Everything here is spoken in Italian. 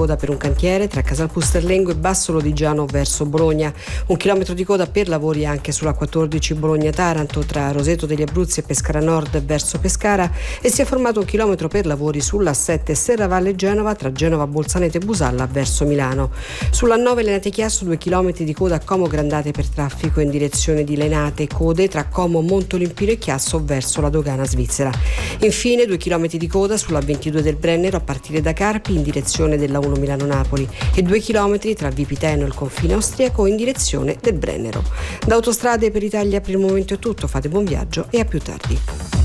coda per un cantiere tra Casalpusterlengo e Basso Lodigiano verso Bologna. 1 chilometro di coda per lavori anche sulla 14 Bologna-Taranto tra Roseto degli Abruzzi e Pescara Nord verso Pescara, e si è formato 1 chilometro per lavori sulla 7 Serravalle Genova tra Genova Bolzaneto e Busalla verso Milano. Sulla 9 Lenate Chiasso 2 chilometri di coda a Como Grandate per traffico in direzione di Lenate, code tra Como Montolimpino e Chiasso verso la dogana svizzera. Infine 2 chilometri di coda sulla 22 del Brennero a partire da Carpi in direzione della 1 Milano-Napoli e 2 chilometri tra Vipiteno e il confine austriaco in direzione del Brennero. Da Autostrade per Italia per il momento è tutto, fate buon viaggio e a più tardi.